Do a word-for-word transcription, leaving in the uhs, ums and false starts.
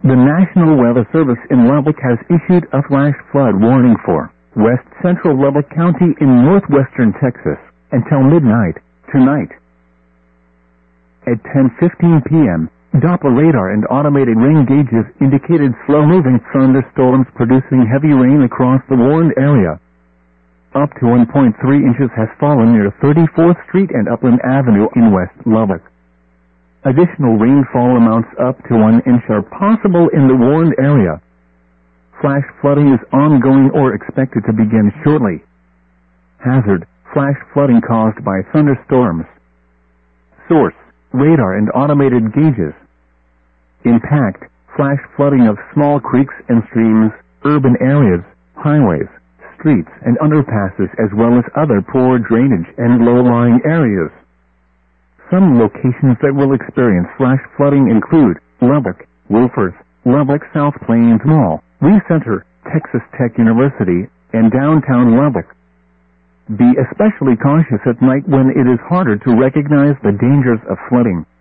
The National Weather Service in Lubbock has issued a flash flood warning for west central Lubbock County in northwestern Texas until midnight tonight. At ten fifteen p.m., Doppler radar and automated rain gauges indicated slow-moving thunderstorms producing heavy rain across the warned area. Up to one point three inches has fallen near thirty-fourth Street and Upland Avenue in West Lubbock. Additional rainfall amounts up to one inch are possible in the warned area. Flash flooding is ongoing or expected to begin shortly. Hazard: flash flooding caused by thunderstorms. Source: radar and automated gauges. Impact: flash flooding of small creeks and streams, urban areas, highways, streets and underpasses as well as other poor drainage and low-lying areas. Some locations that will experience flash flooding include Lubbock, Wolfers, Lubbock South Plains Mall, Lee Center, Texas Tech University, and downtown Lubbock. Be especially cautious at night when it is harder to recognize the dangers of flooding.